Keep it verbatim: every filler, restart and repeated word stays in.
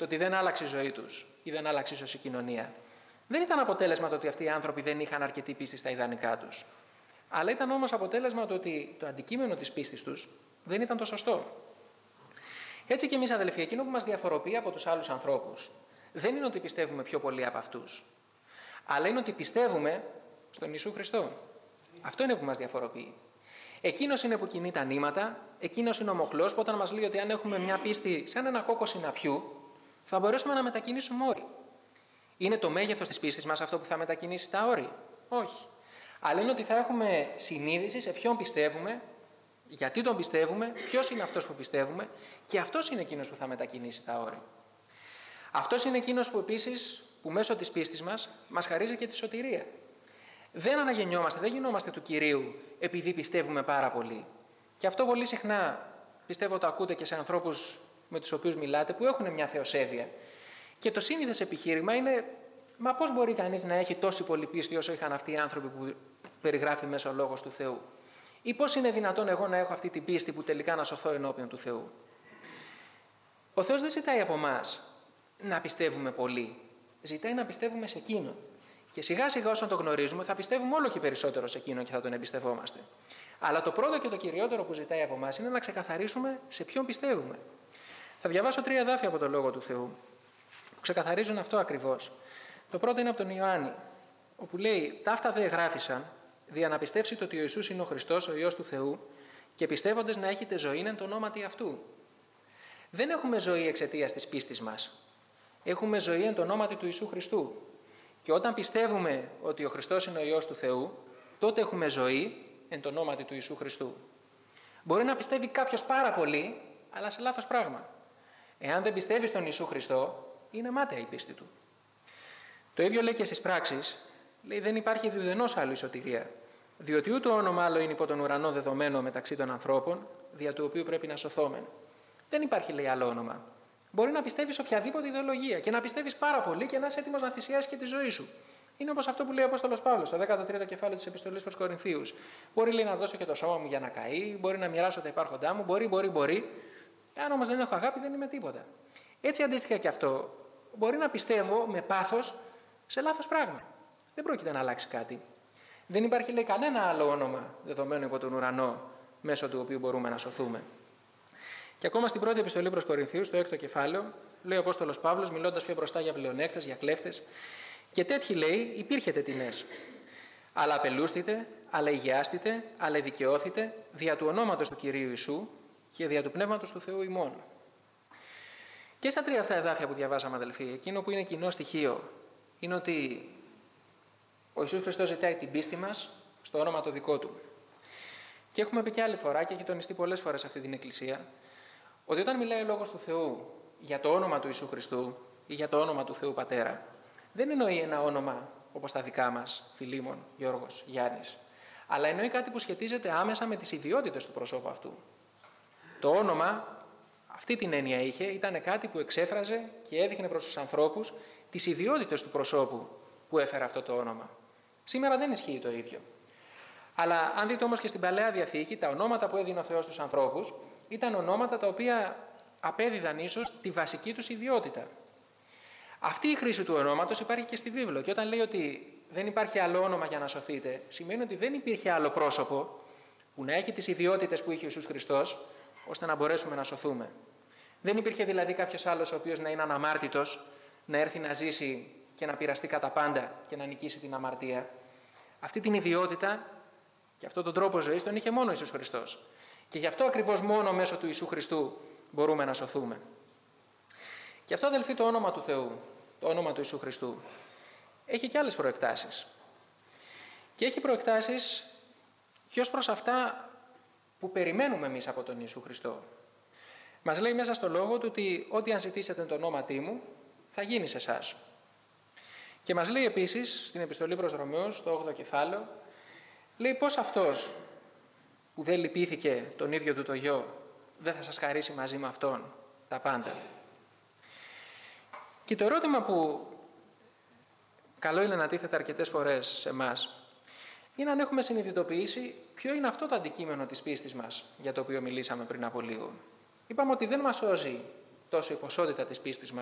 το ότι δεν άλλαξε η ζωή τους ή δεν άλλαξε ίσως η κοινωνία, δεν ήταν αποτέλεσμα το ότι αυτοί οι άνθρωποι δεν είχαν αρκετή πίστη στα ιδανικά τους. Αλλά ήταν όμως αποτέλεσμα το ότι το αντικείμενο της πίστης τους δεν ήταν το σωστό. Έτσι και εμείς, αδελφοί, εκείνο που μας διαφοροποιεί από τους άλλους ανθρώπους δεν είναι ότι πιστεύουμε πιο πολύ από αυτούς, αλλά είναι ότι πιστεύουμε στον Ιησού Χριστό. Αυτό είναι που μας διαφοροποιεί. Εκείνος είναι που κινεί τα νήματα, εκείνος είναι ο μοχλός που όταν μας λέει ότι αν έχουμε μια πίστη σαν ένα κόκκο συναπιού, θα μπορέσουμε να μετακινήσουμε όρη. Είναι το μέγεθος της πίστης μας αυτό που θα μετακινήσει τα όρη? Όχι. Αλλά είναι ότι θα έχουμε συνείδηση σε ποιον πιστεύουμε, γιατί τον πιστεύουμε, ποιος είναι αυτός που πιστεύουμε, και αυτός είναι εκείνος που θα μετακινήσει τα όρη. Αυτός είναι εκείνος που επίσης, που μέσω της πίστης μας, μας χαρίζει και τη σωτηρία. Δεν αναγεννιόμαστε, δεν γινόμαστε του Κυρίου επειδή πιστεύουμε πάρα πολύ. Και αυτό πολύ συχνά πιστεύω το ακούτε και σε ανθρώπους με τους οποίους μιλάτε που έχουν μια θεοσέβεια. Και το σύνηθες επιχείρημα είναι, μα πώς μπορεί κανείς να έχει τόση πολύ πίστη όσο είχαν αυτοί οι άνθρωποι που περιγράφει μέσα ο Λόγος του Θεού? Ή πώς είναι δυνατόν εγώ να έχω αυτή την πίστη που τελικά να σωθώ ενώπιον του Θεού? Ο Θεός δεν ζητάει από εμάς να πιστεύουμε πολύ. Ζητάει να πιστεύουμε σε Εκείνον. Και σιγά σιγά όσον το γνωρίζουμε θα πιστεύουμε όλο και περισσότερο σε Εκείνον και θα τον εμπιστευόμαστε. Αλλά το πρώτο και το κυριότερο που ζητάει από εμάς είναι να ξεκαθαρίσουμε σε ποιον πιστεύουμε. Θα διαβάσω τρία εδάφια από το Λόγο του Θεού που ξεκαθαρίζουν αυτό ακριβώς. Το πρώτο είναι από τον Ιωάννη, όπου λέει: «Ταύτα δε εγγράφησαν, δια να πιστεύσετε ότι ο Ιησούς είναι ο Χριστός, ο Υιός του Θεού, και πιστεύοντες να έχετε ζωή εν το ονόματι αυτού». Δεν έχουμε ζωή εξαιτίας της πίστης μας. Έχουμε ζωή εν το ονόματι του Ιησού Χριστού. Και όταν πιστεύουμε ότι ο Χριστός είναι ο Υιός του Θεού, τότε έχουμε ζωή εν το ονόματι του Ιησού Χριστού. Μπορεί να πιστεύει κάποιος πάρα πολύ, αλλά σε λάθος πράγμα. Εάν δεν πιστεύει στον Ιησού Χριστό, είναι μάταια η πίστη του. Το ίδιο λέει και στις πράξεις. Λέει: δεν υπάρχει διουδενός άλλου η σωτηρία. Διότι ούτε όνομα άλλο είναι υπό τον ουρανό δεδομένο μεταξύ των ανθρώπων, δια του οποίου πρέπει να σωθόμεν. Δεν υπάρχει, λέει, άλλο όνομα. Μπορεί να πιστεύεις οποιαδήποτε ιδεολογία και να πιστεύεις πάρα πολύ και να είσαι έτοιμος να θυσιάσεις και τη ζωή σου. Είναι όπως αυτό που λέει ο Απόστολος Παύλος στο δέκατο τρίτο κεφάλαιο της Επιστολής προς Κορινθίους. Μπορεί, λέει, να δώσω και το σώμα μου για να καεί, μπορεί να μοιράσω τα υπάρχοντά μου, μπορεί, μπορεί, μπορεί. Αν όμως δεν έχω αγάπη, δεν είμαι τίποτα. Έτσι αντίστοιχα και αυτό. Μπορεί να πιστεύω με πάθος σε λάθος πράγμα. Δεν πρόκειται να αλλάξει κάτι. Δεν υπάρχει, λέει, κανένα άλλο όνομα δεδομένο υπό τον ουρανό μέσω του οποίου μπορούμε να σωθούμε. Και ακόμα στην πρώτη επιστολή προς Κορινθίους, στο έκτο κεφάλαιο, λέει ο Απόστολος Παύλος, μιλώντας πιο μπροστά για πλεονέκτες, για κλέφτες, και τέτοιοι, λέει, υπήρχετε τινές. Αλλά απελούστητε, αλλά υγιάστητε, αλλά δικαιώθητε δια του ονόματος του Κυρίου Ιησού και δια του Πνεύματος του Θεού ημών. Και στα τρία αυτά εδάφια που διαβάσαμε, αδελφοί, εκείνο που είναι κοινό στοιχείο είναι ότι ο Ιησούς Χριστός ζητάει την πίστη μας στο όνομα το δικό του. Και έχουμε πει και άλλη φορά, και έχει τονιστεί πολλές φορές σε αυτή την Εκκλησία, ότι όταν μιλάει ο Λόγος του Θεού για το όνομα του Ιησού Χριστού ή για το όνομα του Θεού Πατέρα, δεν εννοεί ένα όνομα όπως τα δικά μας, Φιλίμων, Γιώργος, Γιάννης, αλλά εννοεί κάτι που σχετίζεται άμεσα με τις ιδιότητες του προσώπου αυτού. Το όνομα, αυτή την έννοια είχε, ήταν κάτι που εξέφραζε και έδειχνε προς τους ανθρώπους τις ιδιότητες του προσώπου που έφερε αυτό το όνομα. Σήμερα δεν ισχύει το ίδιο. Αλλά αν δείτε όμως και στην Παλαιά Διαθήκη, τα ονόματα που έδινε ο Θεός στους ανθρώπους ήταν ονόματα τα οποία απέδιδαν ίσως τη βασική τους ιδιότητα. Αυτή η χρήση του ονόματος υπάρχει και στη βίβλο. Και όταν λέει ότι δεν υπάρχει άλλο όνομα για να σωθείτε, σημαίνει ότι δεν υπήρχε άλλο πρόσωπο που να έχει τις ιδιότητες που είχε ο Ιησούς Χριστός, ώστε να μπορέσουμε να σωθούμε. Δεν υπήρχε δηλαδή κάποιος άλλος ο οποίος να είναι αναμάρτητος, να έρθει να ζήσει και να πειραστεί κατά πάντα και να νικήσει την αμαρτία. Αυτή την ιδιότητα και αυτόν τον τρόπο ζωής τον είχε μόνο ο Ιησούς Χριστός. Και γι' αυτό ακριβώς μόνο μέσω του Ιησού Χριστού μπορούμε να σωθούμε. Και αυτό, αδελφοί, το όνομα του Θεού, το όνομα του Ιησού Χριστού, έχει και άλλες προεκτάσεις. Και έχει προεκτάσεις και ως προς αυτά που περιμένουμε εμείς από τον Ιησού Χριστό. Μας λέει μέσα στο λόγο του ότι ό,τι αν ζητήσετε το ονόματί μου θα γίνει σε εσάς. Και μας λέει επίσης στην επιστολή προς Ρωμαίους, στο όγδοο κεφάλαιο, λέει πως αυτός που δεν λυπήθηκε τον ίδιο του το γιο δεν θα σας χαρίσει μαζί με αυτόν τα πάντα. Και το ερώτημα που καλό είναι να τίθεται αρκετές φορές σε εμάς είναι αν έχουμε συνειδητοποιήσει ποιο είναι αυτό το αντικείμενο της πίστης μας για το οποίο μιλήσαμε πριν από λίγο. Είπαμε ότι δεν μας σώζει τόσο η ποσότητα της πίστης μας,